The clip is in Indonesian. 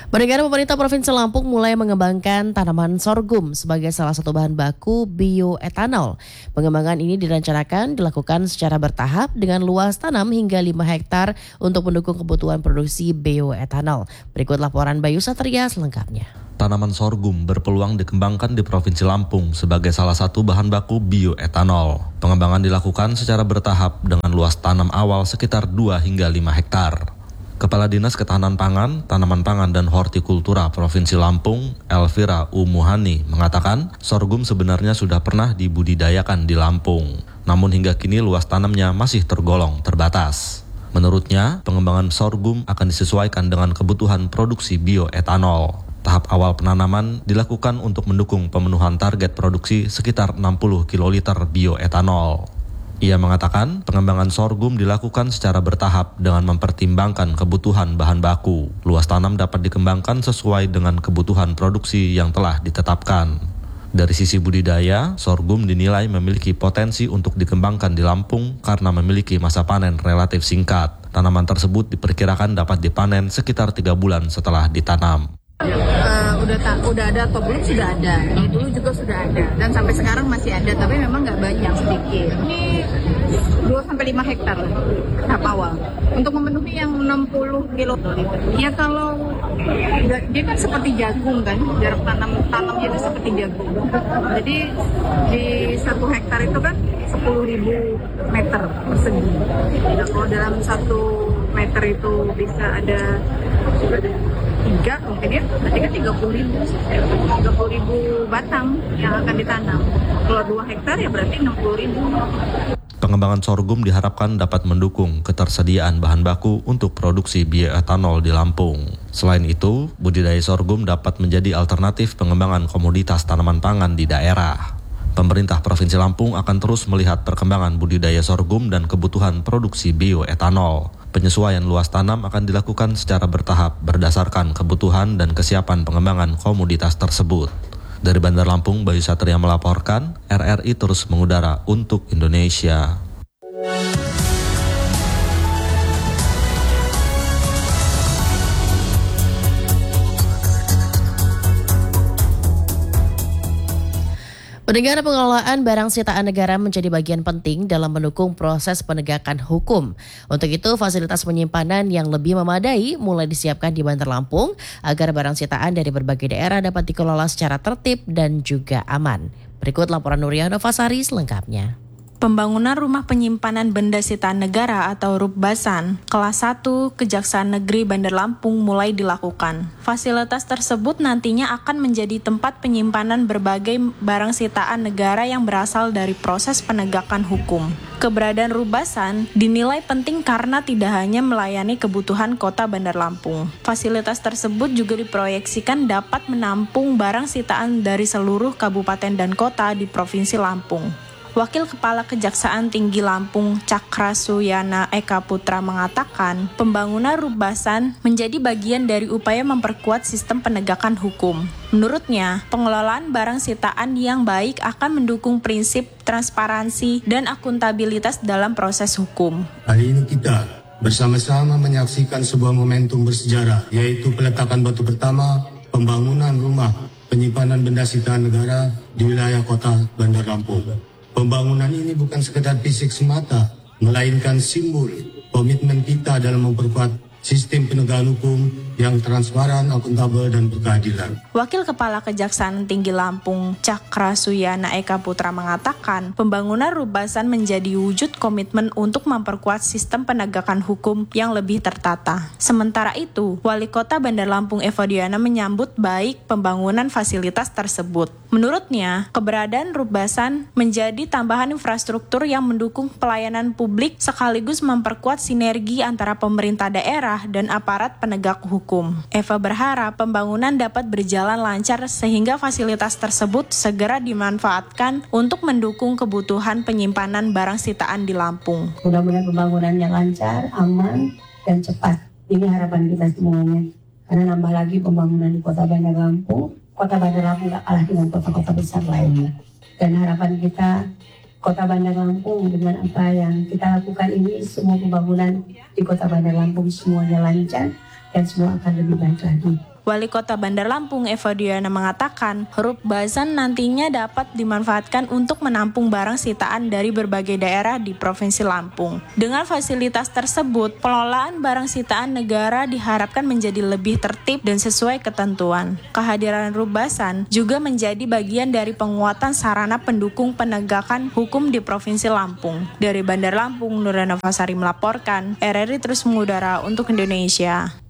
Pendengar, pemerintah Provinsi Lampung mulai mengembangkan tanaman sorghum sebagai salah satu bahan baku bioetanol. Pengembangan ini direncanakan dilakukan secara bertahap dengan luas tanam hingga 5 hektar untuk mendukung kebutuhan produksi bioetanol. Berikut laporan Bayu Satria selengkapnya. Tanaman sorghum berpeluang dikembangkan di Provinsi Lampung sebagai salah satu bahan baku bioetanol. Pengembangan dilakukan secara bertahap dengan luas tanam awal sekitar 2 hingga 5 hektar. Kepala Dinas Ketahanan Pangan, Tanaman Pangan dan Hortikultura Provinsi Lampung, Elvira Umuhani, mengatakan sorghum sebenarnya sudah pernah dibudidayakan di Lampung. Namun hingga kini luas tanamnya masih tergolong terbatas. Menurutnya, pengembangan sorghum akan disesuaikan dengan kebutuhan produksi bioetanol. Tahap awal penanaman dilakukan untuk mendukung pemenuhan target produksi sekitar 60 kiloliter bioetanol. Ia mengatakan pengembangan sorghum dilakukan secara bertahap dengan mempertimbangkan kebutuhan bahan baku. Luas tanam dapat dikembangkan sesuai dengan kebutuhan produksi yang telah ditetapkan. Dari sisi budidaya, sorghum dinilai memiliki potensi untuk dikembangkan di Lampung karena memiliki masa panen relatif singkat. Tanaman tersebut diperkirakan dapat dipanen sekitar 3 bulan setelah ditanam. Udah ada atau belum sudah ada, dulu juga sudah ada dan sampai sekarang masih ada, tapi memang nggak banyak, sedikit. Ini 2-5 hektar lah tahap awal untuk memenuhi yang 60 kilo. Ya kalau dia kan seperti jagung kan, jarak tanamnya itu seperti jagung. Jadi di 1 hektar itu kan 10.000 meter persegi. Nah, kalau dalam 1 meter itu bisa ada 3 mungkin ya, berarti kan 30.000 batang yang akan ditanam. Kalau 2 hektar ya berarti 60.000. Pengembangan sorghum diharapkan dapat mendukung ketersediaan bahan baku untuk produksi bioetanol di Lampung. Selain itu, budidaya sorghum dapat menjadi alternatif pengembangan komoditas tanaman pangan di daerah. Pemerintah Provinsi Lampung akan terus melihat perkembangan budidaya sorghum dan kebutuhan produksi bioetanol. Penyesuaian luas tanam akan dilakukan secara bertahap berdasarkan kebutuhan dan kesiapan pengembangan komoditas tersebut. Dari Bandar Lampung, Bayu Satria melaporkan, RRI terus mengudara untuk Indonesia. Pendengar, pengelolaan barang sitaan negara menjadi bagian penting dalam mendukung proses penegakan hukum. Untuk itu, fasilitas penyimpanan yang lebih memadai mulai disiapkan di Bandar Lampung agar barang sitaan dari berbagai daerah dapat dikelola secara tertib dan juga aman. Berikut laporan Nuriyah Novasari selengkapnya. Pembangunan Rumah Penyimpanan Benda Sitaan Negara atau RUPBASAN kelas 1 Kejaksaan Negeri Bandar Lampung mulai dilakukan. Fasilitas tersebut nantinya akan menjadi tempat penyimpanan berbagai barang sitaan negara yang berasal dari proses penegakan hukum. Keberadaan RUPBASAN dinilai penting karena tidak hanya melayani kebutuhan Kota Bandar Lampung. Fasilitas tersebut juga diproyeksikan dapat menampung barang sitaan dari seluruh kabupaten dan kota di Provinsi Lampung. Wakil Kepala Kejaksaan Tinggi Lampung Cakra Suyana Eka Putra mengatakan, pembangunan RUPBASAN menjadi bagian dari upaya memperkuat sistem penegakan hukum. Menurutnya, pengelolaan barang sitaan yang baik akan mendukung prinsip transparansi dan akuntabilitas dalam proses hukum. Hari ini kita bersama-sama menyaksikan sebuah momentum bersejarah, yaitu peletakan batu pertama pembangunan Rumah Penyimpanan Benda Sitaan Negara di wilayah Kota Bandar Lampung. Pembangunan ini bukan sekedar fisik semata, melainkan simbol komitmen kita dalam memperkuat sistem penegakan hukum yang transparan, akuntabel, dan berkeadilan. Wakil Kepala Kejaksaan Tinggi Lampung Cakra Suyana Eka Putra mengatakan, pembangunan RUPBASAN menjadi wujud komitmen untuk memperkuat sistem penegakan hukum yang lebih tertata. Sementara itu, Wali Kota Bandar Lampung Evodiana menyambut baik pembangunan fasilitas tersebut. Menurutnya, keberadaan RUPBASAN menjadi tambahan infrastruktur yang mendukung pelayanan publik sekaligus memperkuat sinergi antara pemerintah daerah dan aparat penegak hukum. Eva berharap pembangunan dapat berjalan lancar sehingga fasilitas tersebut segera dimanfaatkan untuk mendukung kebutuhan penyimpanan barang sitaan di Lampung. Mudah-mudahan pembangunannya lancar, aman, dan cepat. Ini harapan kita semuanya. Karena nambah lagi pembangunan di Kota Bandar Lampung. Kota Bandar Lampung gak kalah dengan kota-kota besar lainnya. Dan harapan kita, Kota Bandar Lampung dengan apa yang kita lakukan ini, semua pembangunan di Kota Bandar Lampung semuanya lancar dan semua akan lebih baik lagi. Wali Kota Bandar Lampung Eva Diana mengatakan, Rup Basan nantinya dapat dimanfaatkan untuk menampung barang sitaan dari berbagai daerah di Provinsi Lampung. Dengan fasilitas tersebut, pengelolaan barang sitaan negara diharapkan menjadi lebih tertib dan sesuai ketentuan. Kehadiran Rup Basan juga menjadi bagian dari penguatan sarana pendukung penegakan hukum di Provinsi Lampung. Dari Bandar Lampung, Nurana Fasari melaporkan, RRI terus mengudara untuk Indonesia.